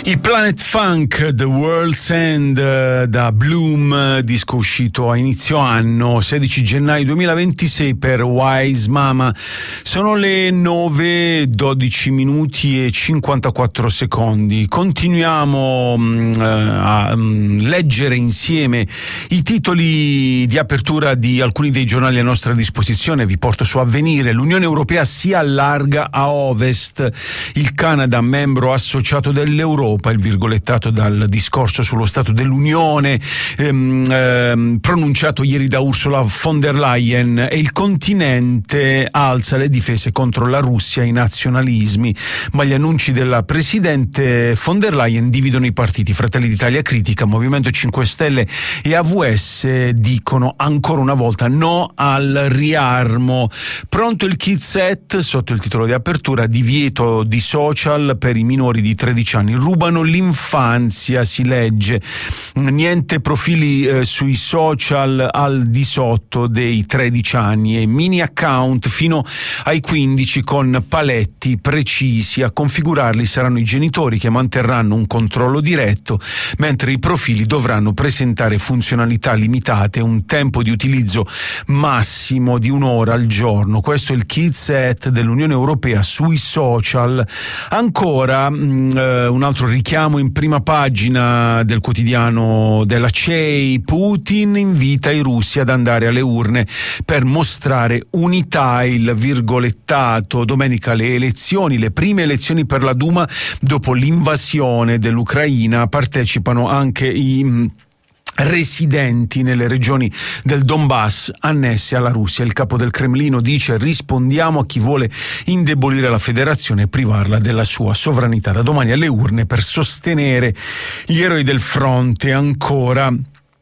I Planet Funk, The World's End, da Bloom, disco uscito a inizio anno, 16 gennaio 2026 per Wise Mama. Sono le 9:12 minuti e 54 secondi. Continuiamo a leggere insieme i titoli di apertura di alcuni dei giornali a nostra disposizione. Vi porto su Avvenire. L'Unione Europea si allarga a ovest. Il Canada, membro associato dell'Europa, il virgolettato dal discorso sullo Stato dell'Unione pronunciato ieri da Ursula von der Leyen, e il continente alza le difese contro la Russia e i nazionalismi, ma gli annunci della presidente von der Leyen dividono i partiti. Fratelli d'Italia critica, Movimento 5 Stelle e AVS dicono ancora una volta no al riarmo. Pronto il Kit-Set, sotto il titolo di apertura: divieto di social per i minori di 13 anni, rubano l'infanzia, si legge. Niente profili sui social al di sotto dei 13 anni e mini account fino ai 15 con paletti precisi. A configurarli saranno i genitori, che manterranno un controllo diretto, mentre i profili dovranno presentare funzionalità limitate, un tempo di utilizzo massimo di 1 ora al giorno. Questo è il Kit-Set dell'Unione Europea sui social. Ancora un altro richiamo in prima pagina del quotidiano della CEI: Putin invita i russi ad andare alle urne per mostrare unità. Il virgolettato: domenica le prime elezioni per la Duma dopo l'invasione dell'Ucraina. Partecipano anche i residenti nelle regioni del Donbass annesse alla Russia. Il capo del Cremlino dice: rispondiamo a chi vuole indebolire la federazione e privarla della sua sovranità. Da domani alle urne per sostenere gli eroi del fronte. Ancora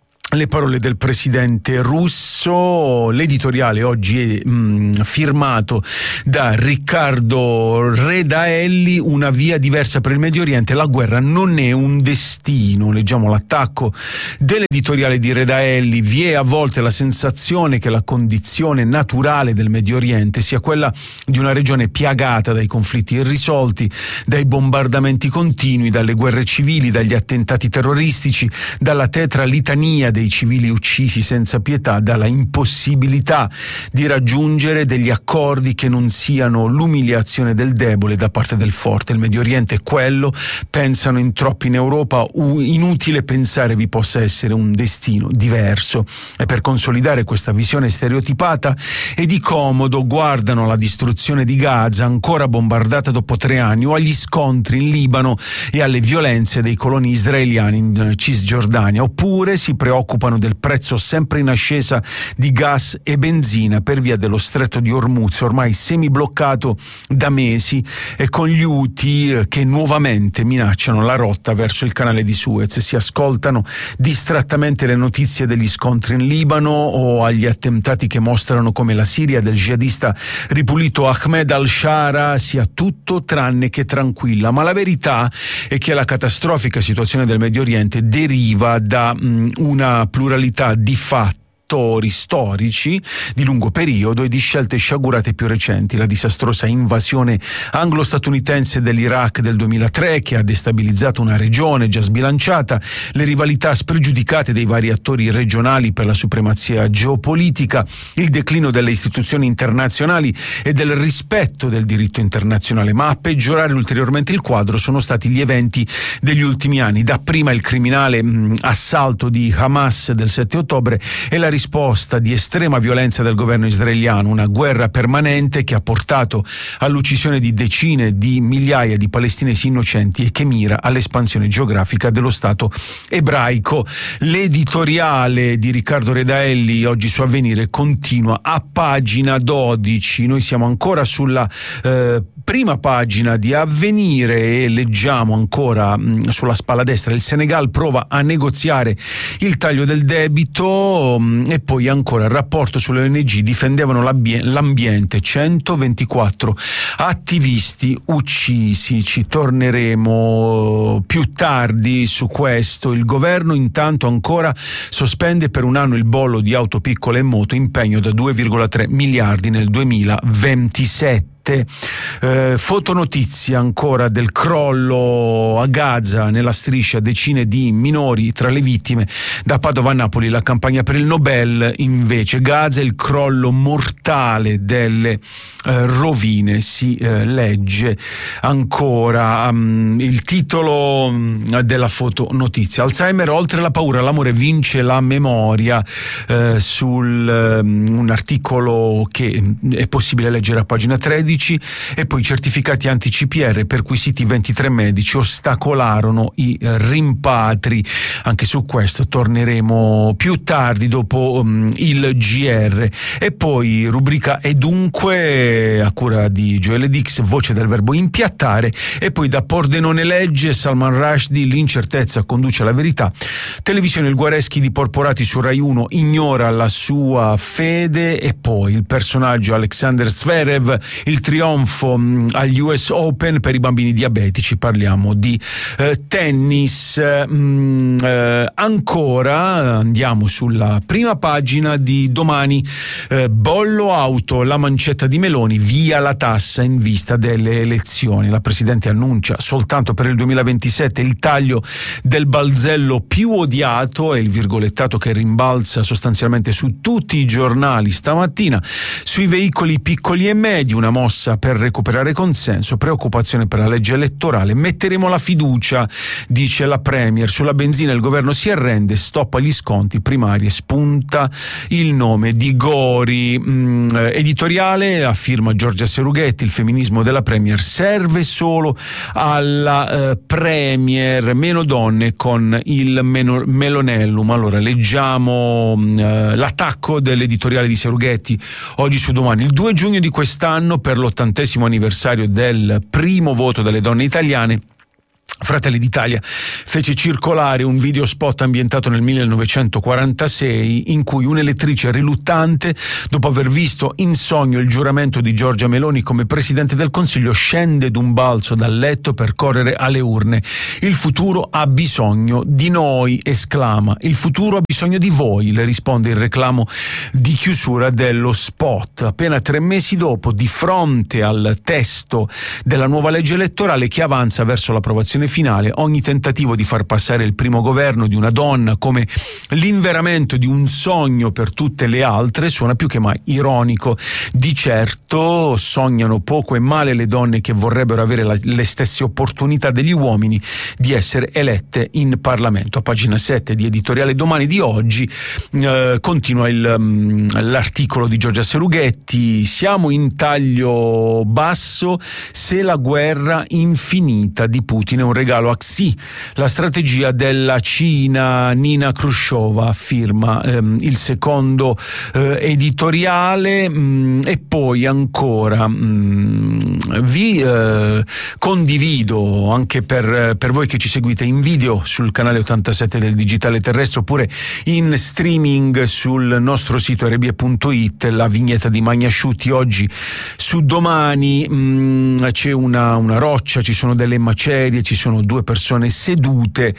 le parole del presidente russo. L'editoriale oggi è firmato da Riccardo Redaelli: una via diversa per il Medio Oriente, la guerra non è un destino. Leggiamo l'attacco dell'editoriale di Redaelli: vi è a volte la sensazione che la condizione naturale del Medio Oriente sia quella di una regione piagata dai conflitti irrisolti, dai bombardamenti continui, dalle guerre civili, dagli attentati terroristici, dalla tetra litania dei civili uccisi senza pietà, dalla impossibilità di raggiungere degli accordi che non siano l'umiliazione del debole da parte del forte. Il Medio Oriente è quello, pensano in troppi in Europa, inutile pensare vi possa essere un destino diverso. E per consolidare questa visione stereotipata e di comodo guardano alla distruzione di Gaza, ancora bombardata dopo 3 anni, o agli scontri in Libano e alle violenze dei coloni israeliani in Cisgiordania, oppure si preoccupano del prezzo sempre in ascesa di gas e benzina per via dello stretto di Hormuz, ormai semibloccato da mesi, e con gli Houthi che nuovamente minacciano la rotta verso il canale di Suez. Si ascoltano distrattamente le notizie degli scontri in Libano o agli attentati che mostrano come la Siria del jihadista ripulito Ahmed al-Shara sia tutto tranne che tranquilla, ma la verità è che la catastrofica situazione del Medio Oriente deriva da una pluralità di fatti storici di lungo periodo e di scelte sciagurate più recenti. La disastrosa invasione anglo-statunitense dell'Iraq del 2003, che ha destabilizzato una regione già sbilanciata, le rivalità spregiudicate dei vari attori regionali per la supremazia geopolitica, il declino delle istituzioni internazionali e del rispetto del diritto internazionale. Ma a peggiorare ulteriormente il quadro sono stati gli eventi degli ultimi anni, dapprima il criminale assalto di Hamas del 7 ottobre e la risposta di estrema violenza del governo israeliano, una guerra permanente che ha portato all'uccisione di decine di migliaia di palestinesi innocenti e che mira all'espansione geografica dello Stato ebraico. L'editoriale di Riccardo Redaelli oggi su Avvenire continua a pagina 12. Noi siamo ancora sulla prima pagina di Avvenire e leggiamo ancora sulla spalla destra: il Senegal prova a negoziare il taglio del debito. E poi ancora il rapporto sulle ONG difendevano l'ambiente, 124 attivisti uccisi. Ci torneremo più tardi su questo. Il governo intanto ancora sospende per 1 anno il bollo di auto piccole e moto, impegno da 2,3 miliardi nel 2027. Fotonotizia ancora del crollo a Gaza, nella striscia decine di minori tra le vittime. Da Padova a Napoli la campagna per il Nobel, invece Gaza, il crollo mortale delle rovine, si legge ancora il titolo della fotonotizia. Alzheimer, oltre la paura, l'amore vince la memoria, un articolo che è possibile leggere a pagina 13. E poi certificati anti-CPR perquisiti 23 medici, ostacolarono i rimpatri. Anche su questo torneremo più tardi dopo il GR. E poi rubrica E dunque, a cura di Joele Dix, voce del verbo impiattare. E poi da Pordenone legge Salman Rushdie, l'incertezza conduce alla verità. Televisione, il Guareschi di Porporati su Rai 1 ignora la sua fede. E poi il personaggio Alexander Zverev, il trionfo agli US Open per i bambini diabetici. Parliamo di tennis. Ancora andiamo sulla prima pagina di Domani. Bollo auto, la mancetta di Meloni, via la tassa in vista delle elezioni. La Presidente annuncia soltanto per il 2027 il taglio del balzello più odiato, è il virgolettato che rimbalza sostanzialmente su tutti i giornali stamattina. Sui veicoli piccoli e medi, una mossa per recuperare consenso, preoccupazione per la legge elettorale. Metteremo la fiducia, dice la Premier. Sulla benzina il governo si arrende, stoppa gli sconti, primarie, spunta il nome di Gori. Editoriale a firma Giorgia Serughetti, il femminismo della Premier serve solo alla Premier, meno donne con il Melonellum. Allora leggiamo l'attacco dell'editoriale di Serughetti oggi su Domani. Il 2 giugno di quest'anno, per l'80° anniversario del primo voto delle donne italiane, Fratelli d'Italia fece circolare un video spot ambientato nel 1946 in cui un'elettrice riluttante, dopo aver visto in sogno il giuramento di Giorgia Meloni come Presidente del Consiglio, scende d'un balzo dal letto per correre alle urne. Il futuro ha bisogno di noi, esclama. Il futuro ha bisogno di voi, le risponde il reclamo di chiusura dello spot. Appena 3 mesi dopo, di fronte al testo della nuova legge elettorale che avanza verso l'approvazione finale, ogni tentativo di far passare il primo governo di una donna come l'inveramento di un sogno per tutte le altre suona più che mai ironico. Di certo sognano poco e male le donne che vorrebbero avere le stesse opportunità degli uomini di essere elette in Parlamento. A pagina 7 di editoriale Domani di oggi continua l'articolo di Giorgia Serughetti. Siamo in taglio basso se la guerra infinita di Putin è un regalo a Xi, la strategia della Cina. Nina Khrushcheva firma il secondo editoriale. E poi ancora vi condivido anche per voi che ci seguite in video sul canale 87 del Digitale Terrestre oppure in streaming sul nostro sito rbe.it la vignetta di Magnasciutti. Oggi su Domani c'è una roccia, ci sono delle macerie, ci sono 2 persone sedute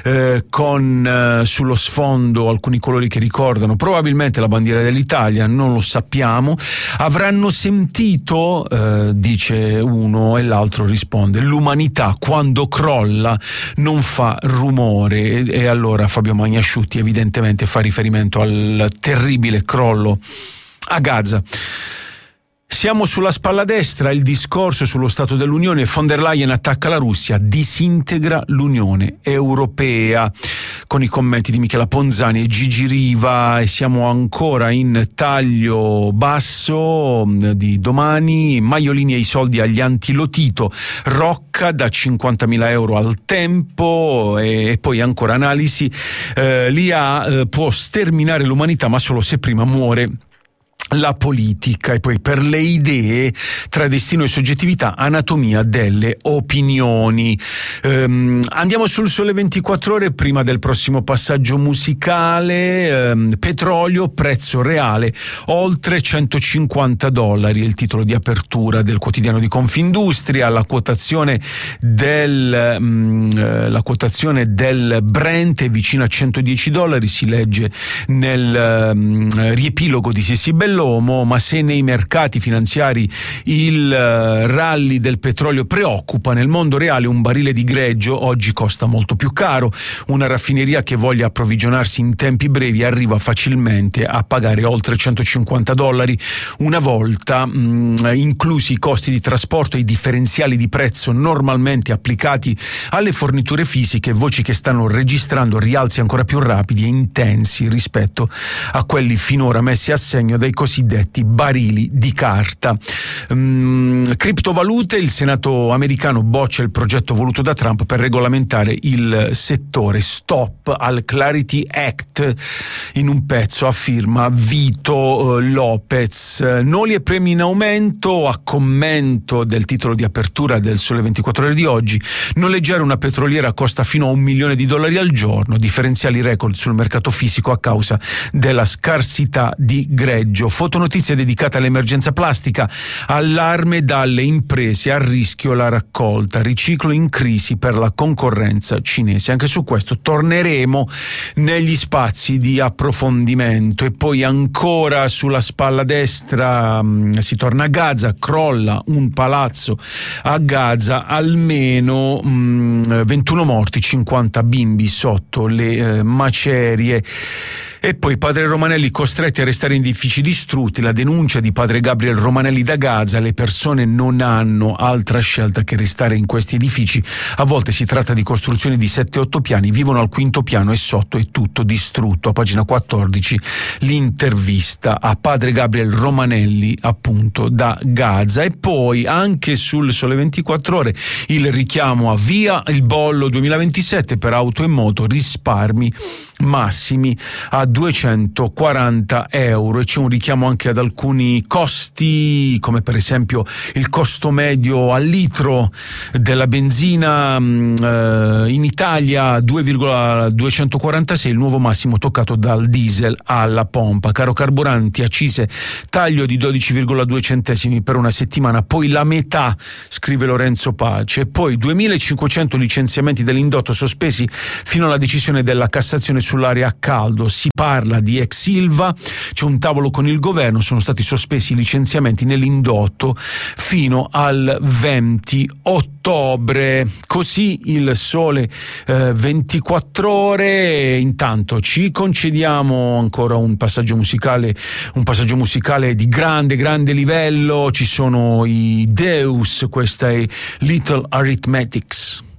con sullo sfondo alcuni colori che ricordano probabilmente la bandiera dell'Italia, non lo sappiamo. Avranno sentito, dice uno, e l'altro risponde: l'umanità quando crolla non fa rumore. E allora Fabio Magnasciutti evidentemente fa riferimento al terribile crollo a Gaza. Siamo sulla spalla destra, il discorso sullo Stato dell'Unione. Von der Leyen attacca la Russia, disintegra l'Unione Europea, con i commenti di Michela Ponzani e Gigi Riva. E siamo ancora in taglio basso di Domani. Maiolini e i soldi agli anti-Lotito, Rocca da 50.000 euro al Tempo. E poi ancora analisi, l'IA può sterminare l'umanità ma solo se prima muore la politica. E poi per le idee, tra destino e soggettività, anatomia delle opinioni. Andiamo sul Sole 24 Ore prima del prossimo passaggio musicale. Petrolio, prezzo reale oltre $150, il titolo di apertura del quotidiano di Confindustria. La quotazione del Brent è vicina a $110, si legge nel riepilogo di Sissi Bellomo. Ma se nei mercati finanziari il rally del petrolio preoccupa, nel mondo reale un barile di greggio oggi costa molto più caro. Una raffineria che voglia approvvigionarsi in tempi brevi arriva facilmente a pagare oltre $150 una volta inclusi i costi di trasporto e i differenziali di prezzo normalmente applicati alle forniture fisiche, voci che stanno registrando rialzi ancora più rapidi e intensi rispetto a quelli finora messi a segno dai cosiddetti barili di carta. Criptovalute, il Senato americano boccia il progetto voluto da Trump per regolamentare il settore. Stop al Clarity Act in un pezzo a firma Vito Lopez. Noli e premi in aumento. A commento del titolo di apertura del Sole 24 Ore di oggi: noleggiare una petroliera costa fino a $1 milione al giorno, differenziali record sul mercato fisico a causa della scarsità di greggio. Fotonotizia dedicata all'emergenza plastica, allarme dalle imprese, a rischio la raccolta, riciclo in crisi per la concorrenza cinese. Anche su questo torneremo negli spazi di approfondimento. E poi ancora sulla spalla destra si torna a Gaza, crolla un palazzo a Gaza, almeno 21 morti, 50 bimbi sotto le macerie. E poi padre Romanelli costretti a restare in edifici distrutti, la denuncia di padre Gabriel Romanelli da Gaza: le persone non hanno altra scelta che restare in questi edifici, a volte si tratta di costruzioni di 7-8 piani, vivono al quinto piano e sotto è tutto distrutto. A pagina 14 l'intervista a padre Gabriel Romanelli appunto da Gaza. E poi anche sul Sole 24 Ore il richiamo a via il bollo 2027 per auto e moto, risparmi massimi a €240, e c'è un richiamo anche ad alcuni costi, come per esempio il costo medio al litro della benzina in Italia 2,246, il nuovo massimo toccato dal diesel alla pompa. Caro carburanti, accise, taglio di 12,2 centesimi per una settimana, poi la metà, scrive Lorenzo Pace. Poi 2.500 licenziamenti dell'indotto sospesi fino alla decisione della Cassazione sull'area a caldo. Si parla di ex Ilva, c'è un tavolo con il governo, sono stati sospesi i licenziamenti nell'indotto fino al 20 ottobre. Così il Sole 24 Ore. Intanto ci concediamo ancora un passaggio musicale di grande livello. Ci sono i Deus, questa è Little Arithmetics.